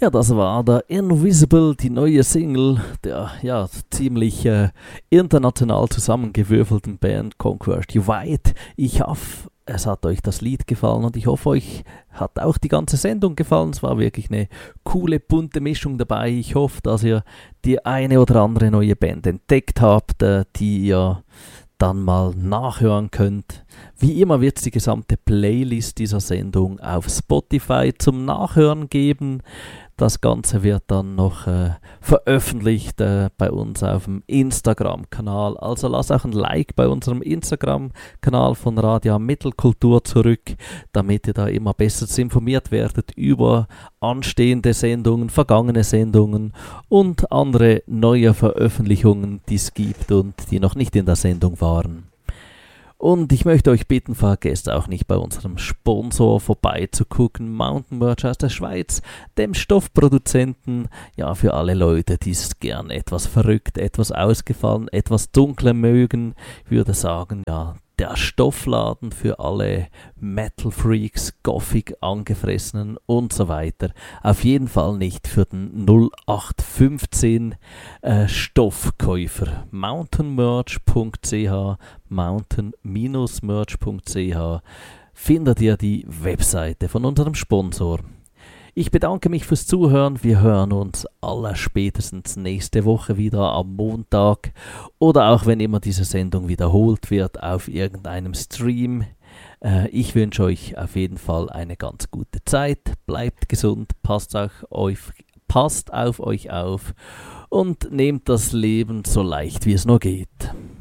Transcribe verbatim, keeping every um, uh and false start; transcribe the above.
Ja, das war der Invisible, die neue Single der ja ziemlich äh, international zusammengewürfelten Band Conquer Divide. Ich hoffe, es hat euch das Lied gefallen und ich hoffe, euch hat auch die ganze Sendung gefallen. Es war wirklich eine coole, bunte Mischung dabei. Ich hoffe, dass ihr die eine oder andere neue Band entdeckt habt, äh, die ihr dann mal nachhören könnt. Wie immer wird es die gesamte Playlist dieser Sendung auf Spotify zum Nachhören geben. Das Ganze wird dann noch äh, veröffentlicht äh, bei uns auf dem Instagram-Kanal. Also lasst auch ein Like bei unserem Instagram-Kanal von Radio Mittelkultur zurück, damit ihr da immer besser informiert werdet über anstehende Sendungen, vergangene Sendungen und andere neue Veröffentlichungen, die es gibt und die noch nicht in der Sendung waren. Und ich möchte euch bitten, vergesst auch nicht bei unserem Sponsor vorbeizugucken, Mountain Merch aus der Schweiz, dem Stoffproduzenten, ja für alle Leute, die es gern etwas verrückt, etwas ausgefallen, etwas dunkler mögen. Ich würde sagen, ja, der Stoffladen für alle Metal-Freaks, Gothic angefressenen und so weiter. Auf jeden Fall nicht für den null acht fünfzehn äh, Stoffkäufer. mountainmerch punkt c h mountain Merch punkt c h findet ihr die Webseite von unserem Sponsor. Ich bedanke mich fürs Zuhören. Wir hören uns allerspätestens nächste Woche wieder am Montag oder auch wenn immer diese Sendung wiederholt wird auf irgendeinem Stream. Äh, ich wünsche euch auf jeden Fall eine ganz gute Zeit. Bleibt gesund, passt, auch auf, passt auf euch auf und nehmt das Leben so leicht wie es nur geht.